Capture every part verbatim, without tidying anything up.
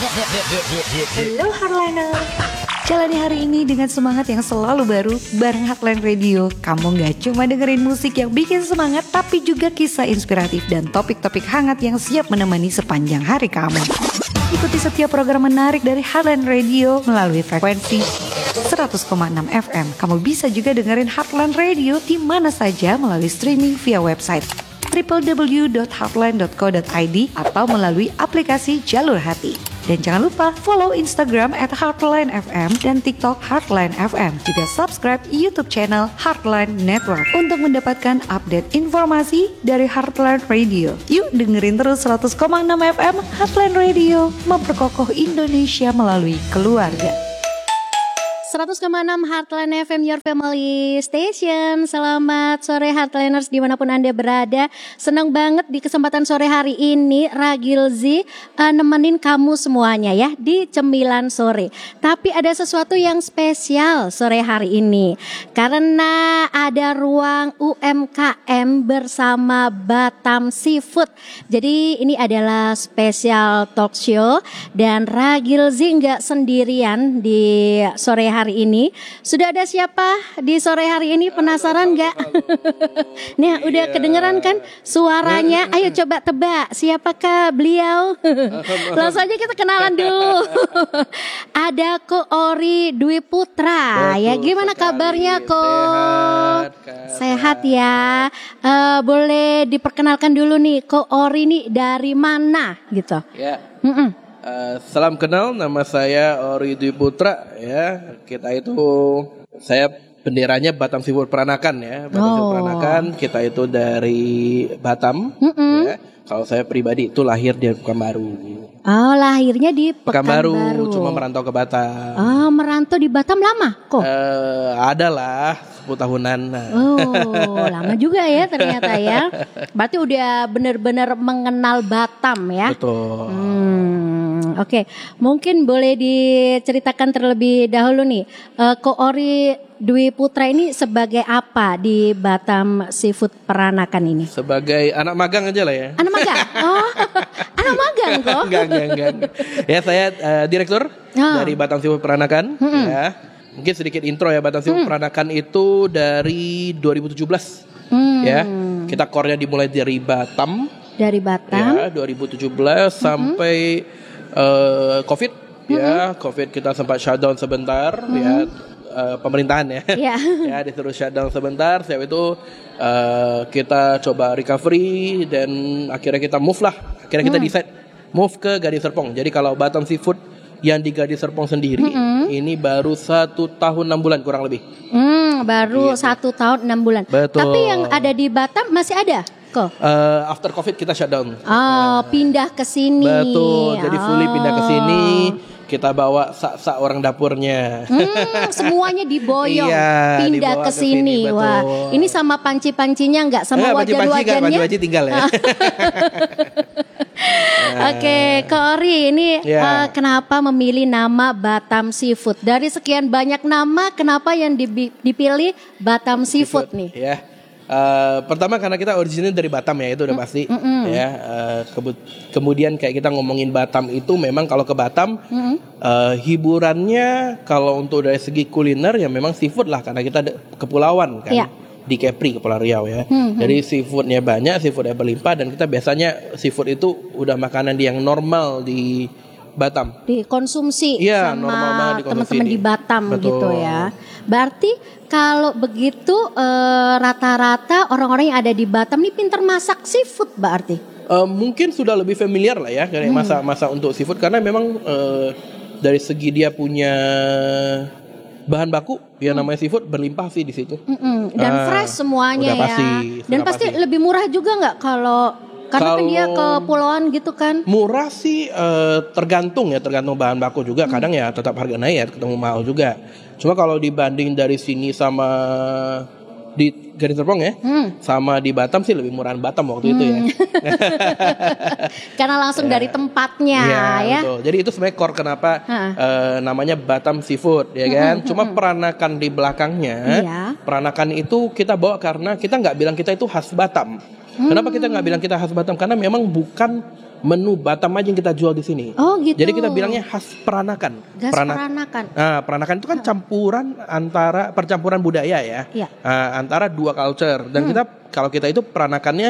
Halo Hardliner, jalani hari ini dengan semangat yang selalu baru bareng Heartline Radio. Kamu gak cuma dengerin musik yang bikin semangat, tapi juga kisah inspiratif dan topik-topik hangat yang siap menemani sepanjang hari kamu. Ikuti setiap program menarik dari Heartline Radio melalui frekuensi seratus koma enam F M. Kamu bisa juga dengerin Heartline Radio di mana saja melalui streaming via website w w w dot heartline dot co dot i d atau melalui aplikasi Jalur Hati. Dan jangan lupa follow Instagram at Heartline F M dan TikTok Heartline F M. Juga subscribe YouTube channel Heartline Network untuk mendapatkan update informasi dari Heartline Radio. Yuk dengerin terus seratus koma enam F M Heartline Radio, memperkokoh Indonesia melalui keluarga. seratus koma enam Heartline F M, your family station. Selamat sore Heartliners dimanapun Anda berada. Senang banget di kesempatan sore hari ini Ragil Z uh, nemenin kamu semuanya ya di Cemilan Sore. Tapi ada sesuatu yang spesial sore hari ini, karena ada ruang U M K M bersama Batam Seafood. Jadi ini adalah spesial talk show dan Ragil Z nggak sendirian di sore hari hari ini. Sudah ada siapa di sore hari ini? Penasaran nggak? Nah, udah iya. Kedengeran kan suaranya? Ayo coba tebak siapakah beliau? Langsung aja kita kenalan dulu. Ada Ko Ori Dwi Putra. Betul, ya, gimana sekali. Kabarnya Ko? Sehat, Sehat ya. Uh, boleh diperkenalkan dulu nih, Ko Ori nih dari mana gitu? Ya. Mm-mm. Uh, salam kenal, nama saya Ori Dwi Putra ya. Kita itu saya benderanya Batam Seafood Peranakan ya. Batam oh. Seafood Peranakan, kita itu dari Batam ya. Kalau saya pribadi itu lahir di Pekanbaru. Oh, lahirnya di Pekanbaru. Pekanbaru, cuma merantau ke Batam. Oh, merantau di Batam lama kok? Uh, ada lah sepuluh tahunan. Oh, lama juga ya ternyata ya. Berarti udah benar-benar mengenal Batam ya. Betul. Hmm. Oke, okay. Mungkin boleh diceritakan terlebih dahulu nih, uh, Ko Ori Dwi Putra ini sebagai apa di Batam Seafood Peranakan ini? Sebagai anak magang aja lah ya. Anak magang? Oh, anak magang kok? Enggak, enggak, enggak. Ya, saya uh, direktur oh. dari Batam Seafood Peranakan. Hmm. Ya. Mungkin sedikit intro ya, Batam Seafood hmm. Peranakan itu dari dua ribu tujuh belas. Hmm. Ya, kita core-nya dimulai dari Batam. Dari Batam. Ya, dua ribu tujuh belas hmm. sampai Uh, COVID mm-hmm. ya, COVID kita sempat shutdown sebentar mm-hmm. ya, uh, pemerintahan ya, yeah. ya disuruh shutdown sebentar. Setelah itu uh, kita coba recovery dan akhirnya kita move lah, akhirnya kita mm. decide move ke Gading Serpong. Jadi kalau Batam Seafood yang di Gading Serpong sendiri mm-hmm. ini baru satu tahun enam bulan kurang lebih. Mm, baru gitu. Satu tahun enam bulan. Betul. Tapi yang ada di Batam masih ada? Uh, after COVID kita shutdown. Oh, uh, pindah ke sini. Betul. Jadi fully oh. pindah ke sini. Kita bawa sak-sak orang dapurnya. Hmm, semuanya diboyong, iya, pindah ke sini. Wah, ini sama panci-pancinya enggak, sama eh, wajan-wajannya? Panci-panci tinggal ya. Oke, okay, Ko Ori, ini yeah. uh, kenapa memilih nama Batam Seafood? Dari sekian banyak nama, kenapa yang dipilih Batam Seafood, Seafood nih? Ya. Yeah. Uh, pertama karena kita originnya dari Batam ya, itu udah pasti mm-hmm. ya. Uh, kebu- kemudian kayak kita ngomongin Batam itu memang kalau ke Batam mm-hmm. uh, hiburannya kalau untuk dari segi kuliner ya memang seafood lah, karena kita de- kepulauan kan yeah. di Kepri, Kepulauan Riau ya. Mm-hmm. Jadi seafoodnya banyak, seafoodnya berlimpah, dan kita biasanya seafood itu udah makanan yang normal di Batam, dikonsumsi ya, sama teman-teman di, di Batam. Betul. Gitu ya. Berarti kalau begitu uh, rata-rata orang-orang yang ada di Batam ini pintar masak seafood berarti? Uh, mungkin sudah lebih familiar lah ya kayak hmm. masak-masak untuk seafood, karena memang uh, dari segi dia punya bahan baku ya hmm. namanya seafood berlimpah sih di situ. Hmm. Dan uh, fresh semuanya ya. Pasti, dan pasti, pasti lebih murah juga nggak kalau karena kan dia kepulauan gitu kan? Murah sih uh, tergantung ya, tergantung bahan baku juga. Hmm. Kadang ya tetap harga naik ya, ketemu mahal juga. Cuma kalau dibanding dari sini sama di Gading Serpong ya, hmm. sama di Batam sih lebih murahan Batam waktu hmm. itu ya. Karena langsung ya. Dari tempatnya ya. ya. Betul. Jadi itu sebenarnya core kenapa uh, namanya Batam Seafood ya kan. Hmm. Cuma peranakan di belakangnya, ya. Peranakan itu kita bawa karena kita nggak bilang kita itu khas Batam. Hmm. Kenapa kita nggak bilang kita khas Batam? Karena memang bukan menu Batam aja yang kita jual di sini. Oh gitu. Jadi kita bilangnya khas Peranakan. Khas Perana- Peranakan. Nah, Peranakan itu kan campuran antara percampuran budaya ya, Iya. uh, antara dua culture. Dan kita kalau kita itu Peranakannya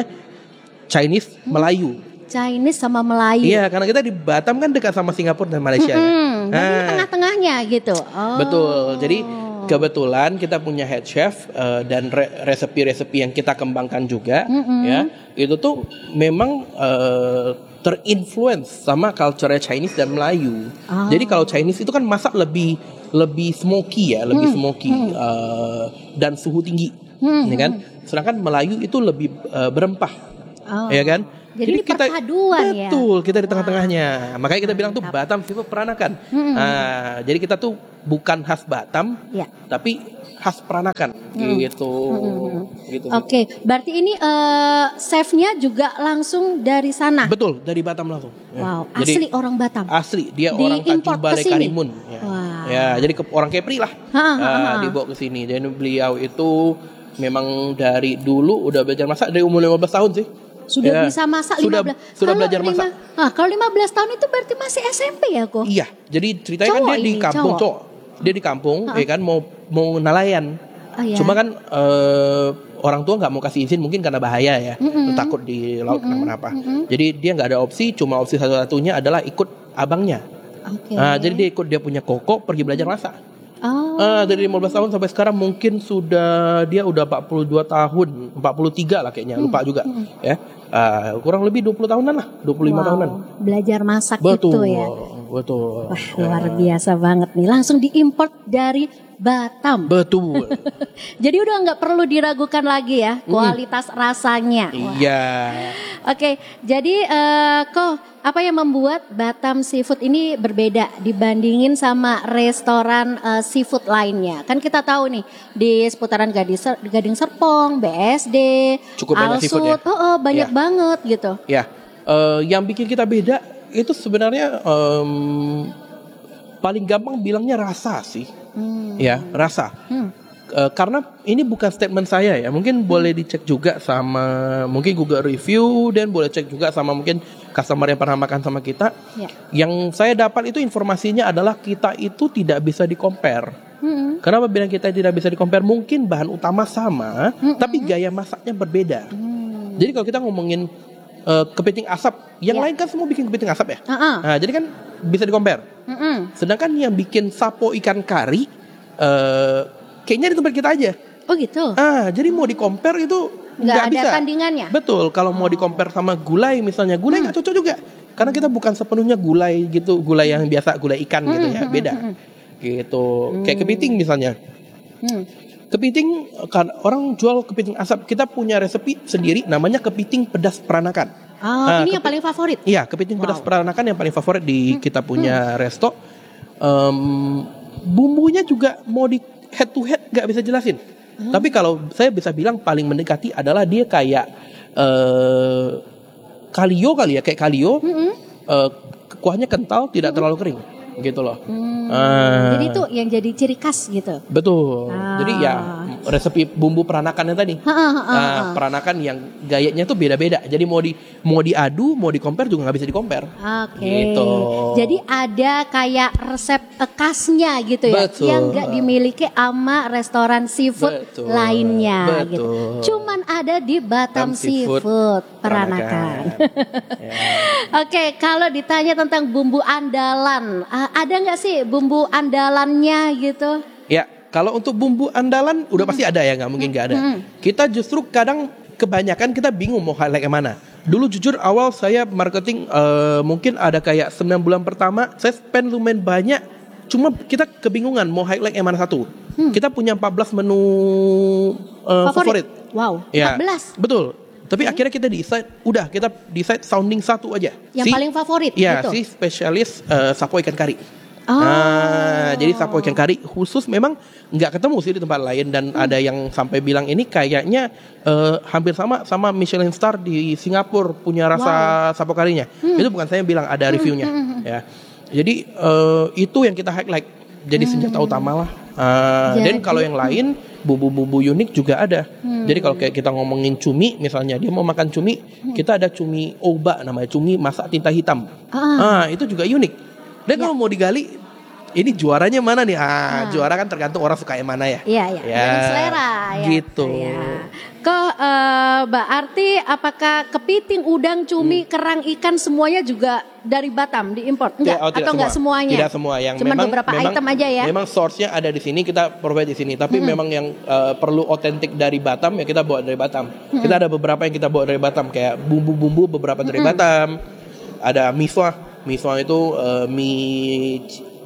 Chinese Melayu. Chinese sama Melayu. Iya, karena kita di Batam kan dekat sama Singapura dan Malaysia. Hmm, ya. jadi Nah, tengah-tengahnya gitu. Oh. betul. Jadi kebetulan kita punya head chef uh, dan re- resepi-resepi yang kita kembangkan juga, Mm-mm. ya. Itu tuh memang uh, terinfluence sama culture Chinese dan Melayu. Oh. Jadi kalau Chinese itu kan masak lebih lebih smoky ya, lebih smoky uh, dan suhu tinggi, Hmm. ya kan? Sedangkan Melayu itu lebih uh, berempah, Oh. ya kan? Jadi ini perpaduan ya? Betul, kita di tengah-tengahnya. Makanya kita bilang tuh Batam Seafood Peranakan. Nah, jadi kita tuh bukan khas Batam, Ya. tapi khas Peranakan, gitu. Gitu. Oke, berarti ini eh, chefnya juga langsung dari sana. Betul, dari Batam langsung. Ya. Wow, Jadi, asli orang Batam. Asli, dia orang Diimport Tanjung Balai ke sini? Karimun. Ya. Wah. Ya, jadi ke, orang Kepri lah. Ha, ha, Nah, ha. dibawa ke sini. Dan beliau itu memang dari dulu udah belajar masak dari umur lima belas tahun sih. Sudah Ya. bisa masak Sudah, lima belas. sudah Kalau belajar lima- masak. Ah, kalau lima belas tahun itu berarti masih S M P ya, kok? Iya, jadi ceritanya kan Cowok dia di ini, kampung cowok. cowok. Dia di kampung, ya kan mau mau nelayan. Oh, ya. Cuma kan eh, orang tua nggak mau kasih izin mungkin karena bahaya ya, takut di laut kenapa-napa. Jadi dia nggak ada opsi, cuma opsi satu-satunya adalah ikut abangnya. Oke. Nah, jadi dia ikut dia punya koko pergi belajar masak. Oh. Ah, dari lima belas tahun sampai sekarang mungkin sudah dia udah empat puluh dua tahun, empat puluh tiga lah kayaknya, lupa juga. Ya. Ah, kurang lebih dua puluh tahunan lah, dua puluh lima Wow, tahunan. belajar masak Betul. itu ya. Betul. Wah, luar biasa banget nih. Langsung diimport dari Batam. Betul. Jadi udah nggak perlu diragukan lagi ya kualitas rasanya. Wah. Iya. Oke, jadi eh, kok apa yang membuat Batam Seafood ini berbeda dibandingin sama restoran eh, seafood lainnya? Kan kita tahu nih di seputaran Gading, Ser- Gading Serpong, B S D, Cukup banyak seafood ya? oh, oh, banyak Ya. banget gitu. Ya, eh, yang bikin kita beda itu sebenarnya em, paling gampang bilangnya rasa sih, ya rasa. Eh, karena ini bukan statement saya ya, mungkin boleh dicek juga sama mungkin Google review dan boleh cek juga sama mungkin customer yang pernah makan sama kita. Ya. Yang saya dapat itu informasinya adalah kita itu tidak bisa di-compare. Mm-mm. Kenapa bilang kita tidak bisa di-compare? Mungkin bahan utama sama, tapi gaya masaknya berbeda. Jadi kalau kita ngomongin uh, kepiting asap, yang Ya. lain kan semua bikin kepiting asap ya. Ah-ah. Nah, jadi kan bisa di-compare. Mm-mm. Sedangkan yang bikin sapo ikan kari, uh, kayaknya di tempat kita aja. Oh gitu. Ah, jadi mau di-compare itu Nggak nggak ada bisa. tandingannya? Betul. Kalau mau di-compare sama gulai misalnya, gulai nggak cocok juga. Karena kita bukan sepenuhnya gulai gitu, gulai yang biasa, gulai ikan gitu ya, beda. Gitu. Kayak kepiting misalnya. Hmm. Kepiting kan orang jual kepiting asap. Kita punya resepi sendiri namanya kepiting pedas Peranakan. Oh, Nah, ini yang kepi- paling favorit. Iya, kepiting pedas Peranakan yang paling favorit di kita punya resto. Em, bumbunya juga mau di head to head nggak bisa jelasin. Tapi kalau saya bisa bilang paling mendekati adalah dia kayak eh kalio kali ya, kayak kalio. Eh, kuahnya kental, tidak terlalu kering, gitu loh. Ah. Jadi itu yang jadi ciri khas gitu. Betul. Ah. Jadi ya resep bumbu peranakannya tadi. Ha, ha, ha, Nah, ha. peranakan yang gayanya tuh beda-beda. Jadi mau di mau diadu, mau di compare juga nggak bisa di compare. Oke. Gitu. Jadi ada kayak resep eh, khasnya gitu ya, Betul. yang nggak dimiliki sama restoran seafood Betul. lainnya Betul. gitu. Cuman ada di Batam Batam Seafood Seafood Peranakan. Ya. Oke, kalau ditanya tentang bumbu andalan, ah, ada nggak sih bumbu andalannya gitu? Ya, kalau untuk bumbu andalan udah pasti ada ya, nggak mungkin nggak ada. Kita justru kadang kebanyakan kita bingung mau highlight yang mana. Dulu jujur awal saya marketing eh, mungkin ada kayak sembilan bulan pertama saya spend lumayan banyak. Cuma kita kebingungan mau highlight yang mana satu. Kita punya empat belas menu eh, favorit. Wow, Ya, empat belas. betul. Tapi akhirnya kita decide, udah kita decide sounding satu aja. Yang paling favorit Ya, gitu? si spesialis eh, sapo ikan kari. Oh. Nah, jadi sapo ikan kari khusus memang nggak ketemu sih di tempat lain dan ada yang sampai bilang ini kayaknya eh, hampir sama sama Michelin Star di Singapura punya rasa sapo karinya. Itu bukan saya yang bilang, ada reviewnya. Ya, jadi eh, itu yang kita highlight. jadi senjata utama lah. Uh, dan kalau yang lain bumbu-bumbu unik juga ada. Hmm. Jadi kalau kayak kita ngomongin cumi, misalnya dia mau makan cumi, hmm. kita ada cumi oba namanya, cumi masak tinta hitam. Ah, ah itu juga unik. Dan ya. Kalau mau digali, ini juaranya mana nih? Ah, ah, juara kan tergantung orang suka yang mana ya. Iya, iya. Ya, dengan selera ya. Gitu. Ya. Kok uh, berarti apakah kepiting, udang, cumi, hmm. kerang, ikan semuanya juga dari Batam diimpor? Enggak? Oh, atau enggak semua. semuanya? Tidak semua, yang Cuman memang beberapa memang, item aja ya. Memang source-nya ada di sini, kita provide di sini. Tapi hmm. memang yang uh, perlu otentik dari Batam ya kita bawa dari Batam. Hmm. Kita ada beberapa yang kita bawa dari Batam, kayak bumbu-bumbu beberapa dari hmm. Batam. Ada miswa, miswa itu uh, mie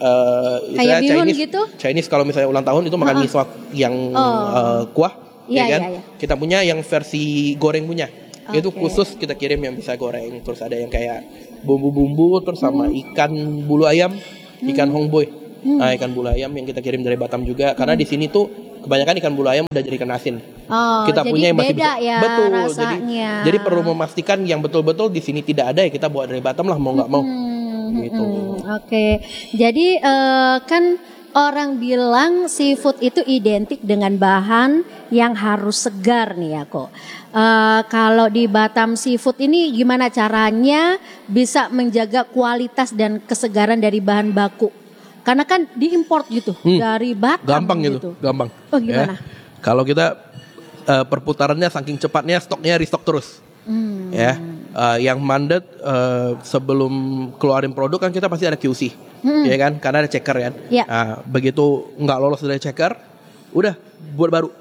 uh, kayak bihun Chinese gitu? Chinese kalau misalnya ulang tahun itu makan uh-huh. miswa yang oh. uh, kuah. Iya, ya kan? iya, iya. Kita punya yang versi goreng punya. Okay. Itu khusus kita kirim yang bisa goreng. Terus ada yang kayak bumbu-bumbu terus sama hmm. ikan bulu ayam, ikan hmm. hongboy. Hmm. Nah, ikan bulu ayam yang kita kirim dari Batam juga. Karena hmm. di sini tuh kebanyakan ikan bulu ayam udah jadi ikan asin. Oh, kita jadi punya yang masih beda bisa. Ya, betul. rasanya. Jadi jadi perlu memastikan yang betul-betul di sini tidak ada ya kita bawa dari Batam lah mau nggak mau. Hmm. Gitu. Hmm. Oke. Okay. Jadi uh, kan orang bilang seafood itu identik dengan bahan yang harus segar nih ya kok. Uh, kalau di Batam Seafood ini gimana caranya bisa menjaga kualitas dan kesegaran dari bahan baku? Karena kan diimport gitu hmm. dari Batam. Gampang gitu, gitu. gampang. Oh gimana? Ya. Kalau kita uh, perputarannya saking cepatnya stoknya restock terus. Hmm. Ya, uh, yang mandat uh, sebelum keluarin produk kan kita pasti ada Q C, hmm. ya kan? Karena ada checker kan. Ya. Nah, begitu nggak lolos dari checker, udah buat baru.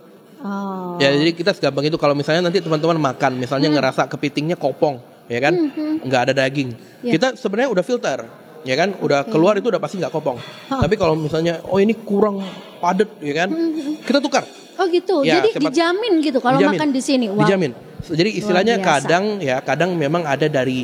Oh. Ya, jadi kita segampang itu kalau misalnya nanti teman-teman makan, misalnya hmm. ngerasa kepitingnya kopong, ya kan? Hmm. Nggak ada daging, ya. Kita sebenarnya udah filter, ya kan? Udah okay. keluar itu udah pasti nggak kopong. Huh. Tapi kalau misalnya, oh ini kurang padat, ya kan? Hmm. Kita tukar. Oh gitu, ya, jadi sempat, dijamin gitu kalau dijamin, makan di sini. Wow. Dijamin. Jadi istilahnya kadang ya kadang memang ada dari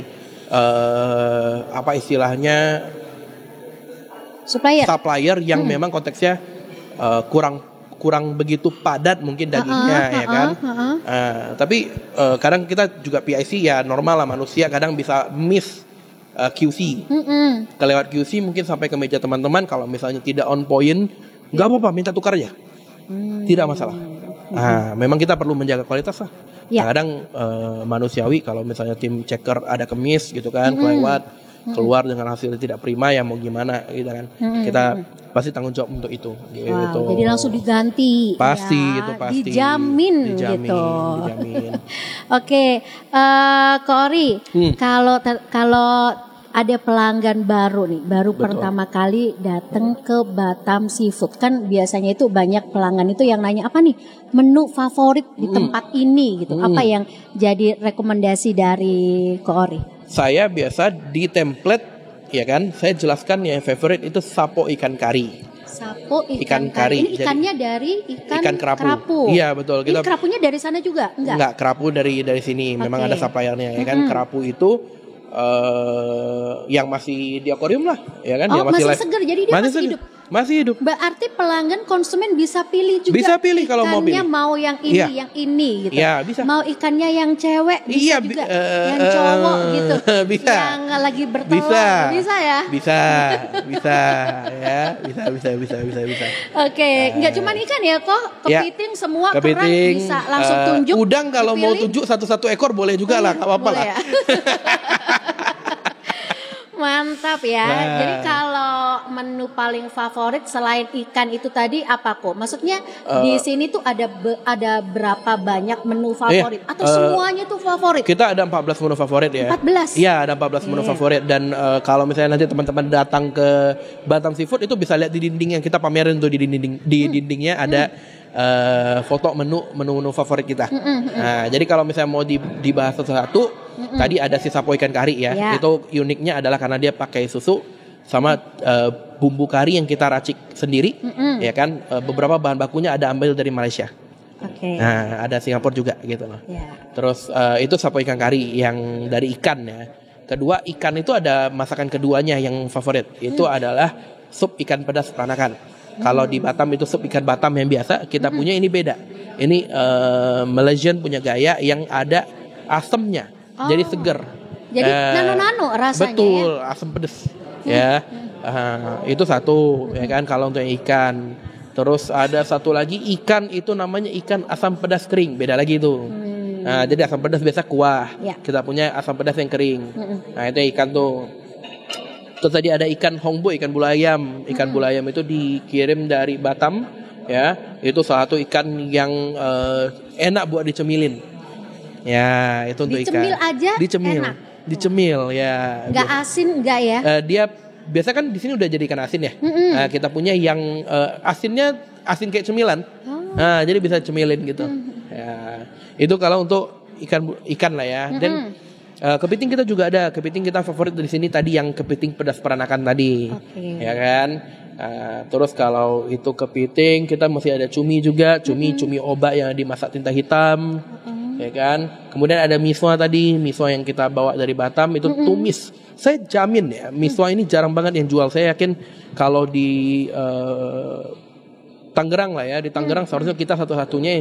uh, apa istilahnya supplier, supplier yang hmm. memang konteksnya uh, kurang kurang begitu padat mungkin dagingnya uh-uh, ya kan. Uh-uh, uh-uh. Uh, tapi uh, kadang kita juga P I C ya normal lah manusia kadang bisa miss uh, Q C. Uh-uh. Kelewat Q C mungkin sampai ke meja teman-teman kalau misalnya tidak on point nggak apa-apa minta tukar aja. Hmm. Tidak masalah. Nah, memang kita perlu menjaga kualitas lah. Ya. Kadang uh, manusiawi kalau misalnya tim checker ada kemis gitu kan, hmm. kelewat, hmm. keluar dengan hasil tidak prima ya mau gimana gitu kan. Hmm. Kita pasti tanggung jawab untuk itu. Gitu. Wow, jadi langsung diganti. Pasti ya. itu pasti. Dijamin, dijamin gitu. Dijamin. Oke, uh, Kori, hmm. kalau kalau ada pelanggan baru nih, baru Betul. pertama kali datang ke Batam Seafood. Kan biasanya itu banyak pelanggan itu yang nanya apa nih menu favorit di tempat mm. ini gitu. Mm. Apa yang jadi rekomendasi dari Ko Ori? Saya biasa di template ya kan, saya jelaskan yang favorit itu sapo ikan kari. Sapo ikan, ikan kari. kari. Ini ikannya Jadi, dari ikan, ikan kerapu. kerapu. Iya betul. Kita, ini kerapunya dari sana juga? Enggak. Enggak, kerapu dari dari sini. Memang okay. ada suppliernya ya kan. Mm-hmm. Kerapu itu Uh, yang masih di akuarium lah, ya kan? Oh, dia masih, masih segar, jadi dia masih, masih hidup. Masih hidup. Berarti pelanggan konsumen bisa pilih juga. Bisa pilih kalau mau pilih. Ikannya mau yang ini, ya. yang ini gitu. Iya, bisa. Mau ikannya yang cewek bisa iya, juga, uh, yang cowok gitu. Bisa. Yang lagi bertelur. Bisa. Bisa ya? Bisa. Bisa ya. Bisa, bisa, bisa, bisa, bisa. Oke, okay. uh, nggak cuma ikan ya kok, kepiting ya. semua kepiting, kerang bisa langsung uh, tunjuk. Udang kalau dipilih. mau tunjuk satu-satu ekor boleh juga hmm, lah, nggak apa-apa lah. Ya? Mantap ya. Nah. Jadi kalau menu paling favorit selain ikan itu tadi apa kok? Maksudnya uh, di sini tuh ada be, ada berapa banyak menu favorit iya, atau uh, semuanya tuh favorit? Kita ada empat belas menu favorit ya. empat belas. Iya, ada empat belas okay. menu favorit dan uh, kalau misalnya nanti teman-teman datang ke Batam Seafood itu bisa lihat di dinding yang kita pamerin tuh di dinding di hmm. dindingnya ada hmm. Uh, foto menu menu-menu favorit kita. Mm, mm, mm. Nah, jadi kalau misalnya mau dibahas satu-satu, mm, mm. tadi ada si sapo ikan kari ya. Yeah. Itu uniknya adalah karena dia pakai susu sama uh, bumbu kari yang kita racik sendiri, mm, mm. ya kan. Uh, beberapa bahan bakunya ada ambil dari Malaysia. Okay. Nah, ada Singapura juga gitu loh. Yeah. Terus uh, itu sapo ikan kari yang dari ikan ya. Kedua ikan itu ada masakan keduanya yang favorit. Itu mm. adalah sup ikan pedas peranakan. Kalau di Batam itu sup ikan Batam yang biasa, kita punya ini beda. Ini uh, Malaysian punya gaya yang ada asemnya, oh. jadi seger. Jadi uh, nano-nano rasanya. Betul, ya? asam pedas. ya. Uh, itu satu ya kan kalau untuk ikan. Terus ada satu lagi ikan itu namanya ikan asam pedas kering, beda lagi itu. Hmm. Nah, jadi asam pedas biasa kuah. Ya. Kita punya asam pedas yang kering. Hmm. Nah, itu ikan tuh. Terus tadi ada ikan hongbo, ikan bulayam. Ikan hmm. bulayam itu dikirim dari Batam, ya. Itu salah satu ikan yang uh, enak buat dicemilin. Ya, itu untuk ikan. Dicemil aja Dicemil. enak. Dicemil, ya. Nggak asin, nggak ya? Uh, dia biasa kan di sini udah jadi ikan asin ya. Mm-hmm. Nah, kita punya yang uh, asinnya asin kayak cemilan. Oh. Nah, jadi bisa cemilin gitu. Mm-hmm. Ya, itu kalau untuk ikan ikan lah ya. Mm-hmm. Dan uh, kepiting kita juga ada. Kepiting kita favorit di sini tadi yang kepiting pedas peranakan tadi. Okay. Ya kan? Uh, terus kalau itu kepiting kita masih ada cumi juga, cumi mm-hmm. cumi oba yang dimasak tinta hitam. Mm-hmm. Ya kan? Kemudian ada miswa tadi, miswa yang kita bawa dari Batam itu mm-hmm. tumis. Saya jamin ya, miswa ini jarang banget yang jual. Saya yakin kalau di uh, Tangerang lah ya, di Tangerang mm-hmm. seharusnya kita satu-satunya yang